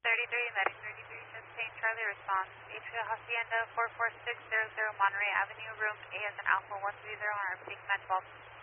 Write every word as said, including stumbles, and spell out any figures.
thirty-three, Medic thirty-three, sustain Charlie response. Atria Hacienda four four six zero zero Monterey Avenue, room A as an Alpha one three zero on our peak med twelve.